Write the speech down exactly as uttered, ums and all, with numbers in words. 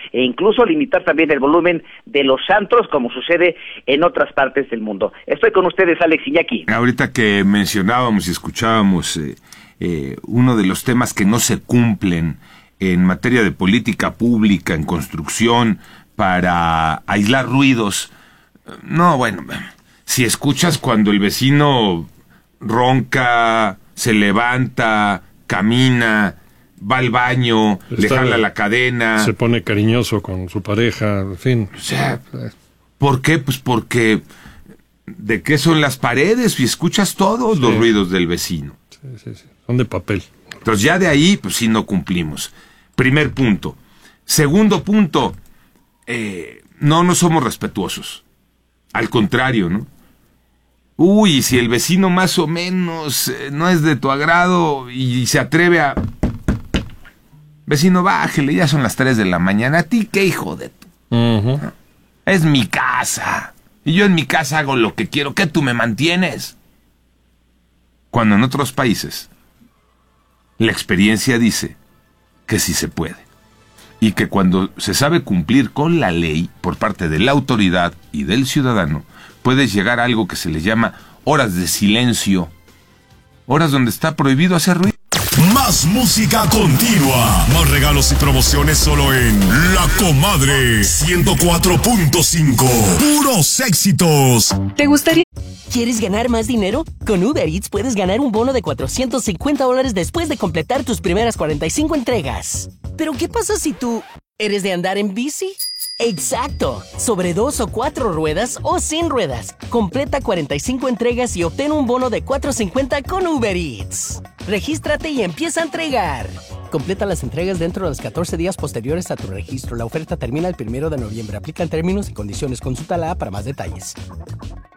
e incluso limitar también el volumen de los antros, como sucede en otras partes del mundo. Estoy con ustedes, Alex Iñaki. Ahorita que mencionábamos y escuchábamos eh, eh, uno de los temas que no se cumplen en materia de política pública, en construcción, para aislar ruidos. No, bueno, si escuchas cuando el vecino ronca, se levanta, camina, va al baño, Está, le jala la cadena, se pone cariñoso con su pareja, en fin. O sea, ¿por qué? Pues porque ¿de qué son las paredes? Y escuchas todos sí. los ruidos del vecino. Sí, sí, sí. Son de papel. Entonces ya de ahí, pues sí no cumplimos. Primer punto. Segundo punto, eh, no, no somos respetuosos. Al contrario, ¿no? Uy, si el vecino más o menos eh, no es de tu agrado y, y se atreve a... Vecino, bájele, ya son las tres de la mañana. ¿A ti qué, hijo de tu? Uh-huh. ¿No? Es mi casa. Y yo en mi casa hago lo que quiero. ¿Qué, tú me mantienes? Cuando en otros países la experiencia dice que sí se puede. Y que cuando se sabe cumplir con la ley por parte de la autoridad y del ciudadano, puedes llegar a algo que se le llama horas de silencio. Horas donde está prohibido hacer ruido. Más música continua. Más regalos y promociones solo en La Comadre ciento cuatro punto cinco. Puros éxitos. ¿Te gustaría? ¿Quieres ganar más dinero? Con Uber Eats puedes ganar un bono de cuatrocientos cincuenta dólares después de completar tus primeras cuarenta y cinco entregas. Pero ¿qué pasa si tú eres de andar en bici? ¡Exacto! Sobre dos o cuatro ruedas o sin ruedas. Completa cuarenta y cinco entregas y obtén un bono de cuatrocientos cincuenta con Uber Eats. Regístrate y empieza a entregar. Completa las entregas dentro de los catorce días posteriores a tu registro. La oferta termina el primero de noviembre. Aplican términos y condiciones. Consulta la app para más detalles.